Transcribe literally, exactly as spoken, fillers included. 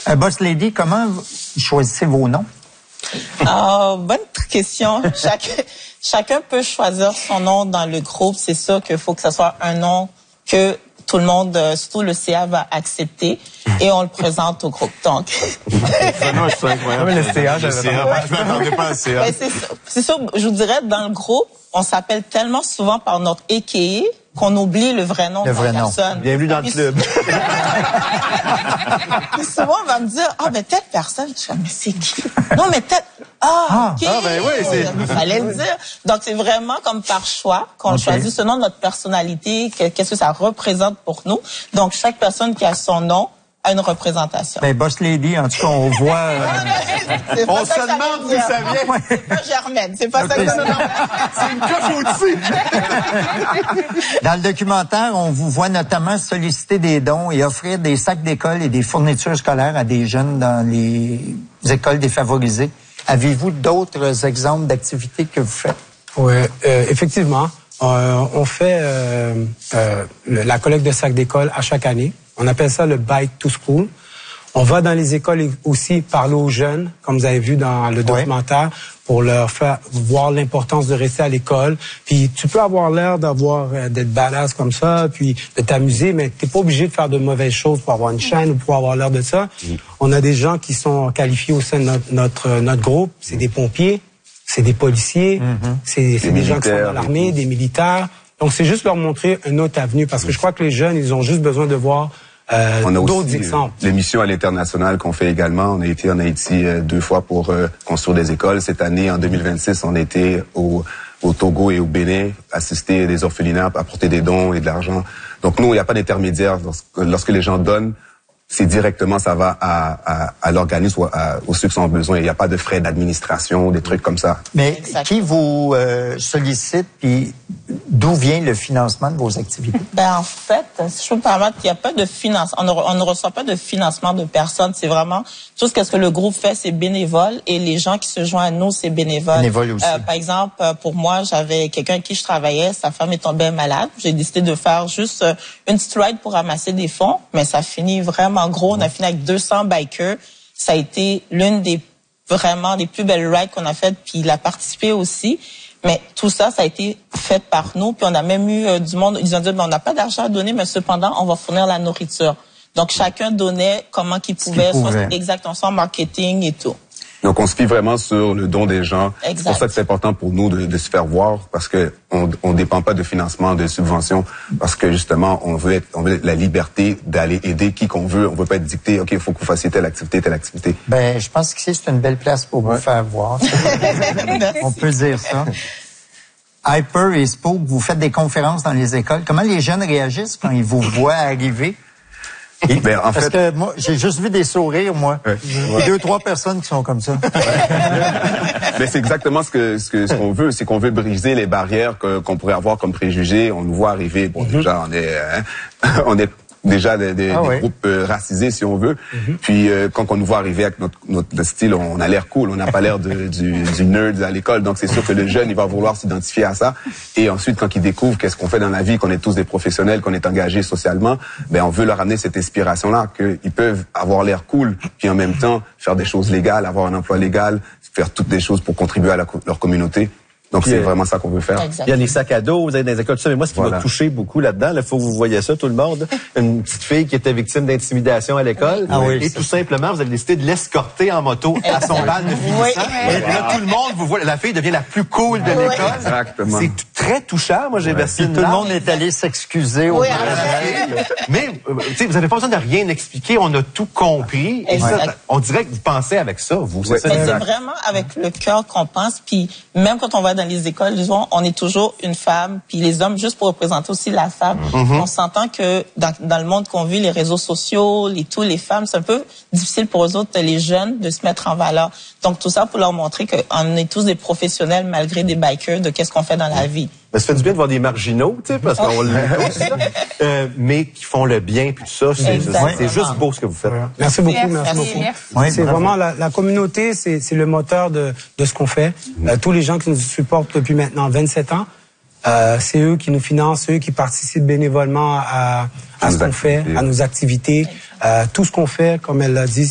Euh, Boss Lady, comment vous choisissez vos noms? Euh, bonne question. Chaque, chacun peut choisir son nom dans le groupe. C'est sûr qu'il faut que ce soit un nom que tout le monde, surtout le C A, va accepter et on le présente au groupe. Donc, non, c'est incroyable. Le C A, je ne m'attendais pas à C A. C'est sûr, je vous dirais, dans le groupe, on s'appelle tellement souvent par notre A K A qu'on oublie le vrai nom le de vrai la nom. personne. Bienvenue dans le club. Puis souvent, on va me dire, ah, oh, mais telle personne. Je suis comme, mais c'est qui? Non, mais telle... Ah, OK. Ah, ben oui, c'est... Il fallait le dire. Donc, c'est vraiment comme par choix qu'on okay. choisit selon notre personnalité, qu'est-ce que ça représente pour nous. Donc, chaque personne qui a son nom a une représentation. Ben, Boss Lady, en tout cas, on voit... Euh... on se demande d'où ça vient. C'est pas Germaine, c'est pas ça que ça veut dire. C'est une coche au-dessus. Dans le documentaire, on vous voit notamment solliciter des dons et offrir des sacs d'école et des fournitures scolaires à des jeunes dans les écoles défavorisées. Avez-vous d'autres exemples d'activités que vous faites? Oui, euh, effectivement. Euh, on fait euh, euh, la collecte de sacs d'école à chaque année. On appelle ça le Bike to School. On va dans les écoles aussi parler aux jeunes, comme vous avez vu dans le documentaire, oui. pour leur faire voir l'importance de rester à l'école. Puis tu peux avoir l'air d'avoir d'être badass comme ça, puis de t'amuser, mais t'es pas obligé de faire de mauvaises choses pour avoir une chaîne ou pour avoir l'air de ça. Mm. On a des gens qui sont qualifiés au sein de notre notre, notre groupe. C'est des pompiers, c'est des policiers, mm-hmm. c'est des, des gens qui sont dans l'armée, des militaires. Donc, c'est juste leur montrer une autre avenue, parce que je crois que les jeunes, ils ont juste besoin de voir euh, d'autres exemples. Les missions à l'international qu'on fait également. On a été en Haïti euh, deux fois pour euh, construire des écoles. Cette année, en deux mille vingt-six, on a été au, au Togo et au Bénin, assister des orphelinats, apporter des dons et de l'argent. Donc, nous, il n'y a pas d'intermédiaire. Lorsque, lorsque les gens donnent, c'est directement, ça va à, à, à l'organisme ou à, aux ceux qui ont besoin. Il n'y a pas de frais d'administration, des trucs comme ça. Mais qui vous euh, sollicite, puis d'où vient le financement de vos activités? Ben en fait, si je peux me permettre, il n'y a pas de financement. On ne, on ne reçoit pas de financement de personnes. C'est vraiment tout ce que le groupe fait, c'est bénévole, et les gens qui se joignent à nous, c'est bénévole. Bénévole aussi. Euh, par exemple, pour moi, j'avais quelqu'un avec qui je travaillais. Sa femme est tombée malade. J'ai décidé de faire juste une petite ride pour ramasser des fonds, mais ça finit vraiment en gros. On a fini avec deux cents bikers. Ça a été l'une des vraiment des plus belles rides qu'on a faites, puis il a participé aussi. Mais tout ça, ça a été fait par nous. Puis on a même eu euh, du monde. Ils ont dit, ben, on n'a pas d'argent à donner, mais cependant, on va fournir la nourriture. Donc chacun donnait comment qu'il pouvait, qu'il pouvait. soit exactement ça, marketing et tout. Donc, on se fie vraiment sur le don des gens. Exact. C'est pour ça que c'est important pour nous de, de se faire voir, parce que on, on dépend pas de financement, de subventions, parce que justement, on veut être, on veut la liberté d'aller aider qui qu'on veut. On veut pas être dicté, OK, il faut que vous fassiez telle activité, telle activité. Ben, je pense que c'est une belle place pour ouais. vous faire voir. On peut dire ça. Hyper et Spook, vous faites des conférences dans les écoles. Comment les jeunes réagissent quand ils vous voient arriver? Et, ben, en Parce fait, que moi, j'ai juste vu des sourires, moi. Ouais. Il y a deux, trois personnes qui sont comme ça. Ouais. Mais c'est exactement ce que ce que ce qu'on veut, c'est qu'on veut briser les barrières que, qu'on pourrait avoir comme préjugés. On nous voit arriver, bon, mm-hmm. déjà, on est, hein, on est déjà des, des, ah des ouais. groupes euh, racisés, si on veut. Mm-hmm. Puis euh, quand on nous voit arriver avec notre, notre style, on a l'air cool, on n'a pas l'air de, du, du nerd à l'école. Donc c'est sûr que le jeune, il va vouloir s'identifier à ça. Et ensuite, quand il découvre qu'est-ce qu'on fait dans la vie, qu'on est tous des professionnels, qu'on est engagés socialement, ben on veut leur amener cette inspiration-là, qu'ils peuvent avoir l'air cool, puis en même temps faire des choses légales, avoir un emploi légal, faire toutes des choses pour contribuer à la, leur communauté. Donc, c'est vraiment ça qu'on veut faire. Exactement. Il y a les sacs à dos, vous êtes dans les écoles, tout ça. Mais moi, ce qui voilà. m'a touché beaucoup là-dedans, il faut que vous voyez ça, tout le monde. Une petite fille qui était victime d'intimidation à l'école. Ah oui, et tout ça. simplement, vous avez décidé de l'escorter en moto à son bal de finissant. Oui. Et là, tout le monde vous voit. La fille devient la plus cool de l'école. Oui. Exactement. C'est très touchant. Moi, j'ai ouais. versé une Tout le monde est allé s'excuser. Oui, mais, tu sais, vous n'avez pas besoin de rien expliquer. On a tout compris. Et ça, on dirait que vous pensez avec ça, vous. C'est ouais. vraiment avec le cœur qu'on pense. Puis, même quand on va dans les écoles, disons, on est toujours une femme, puis les hommes, juste pour représenter aussi la femme. Mm-hmm. On s'entend que dans, dans le monde qu'on vit, les réseaux sociaux, les, tous les femmes, c'est un peu difficile pour eux autres, les jeunes, de se mettre en valeur. Donc, tout ça pour leur montrer qu'on est tous des professionnels, malgré des bikers, de qu'est-ce qu'on fait dans la vie. Mais ça fait du bien de voir des marginaux, tu sais, parce qu'on le euh, mais qui font le bien, puis tout ça, c'est, c'est juste beau ce que vous faites. Ouais. Merci beaucoup, merci, merci beaucoup. Merci. Oui, c'est bravo. Vraiment, la, la communauté, c'est, c'est le moteur de, de ce qu'on fait. Mmh. Euh, tous les gens qui nous supportent depuis maintenant vingt-sept ans, euh, c'est eux qui nous financent, c'est eux qui participent bénévolement à, à ce qu'on fait, à nos activités. Euh, tout ce qu'on fait, comme elle l'a dit,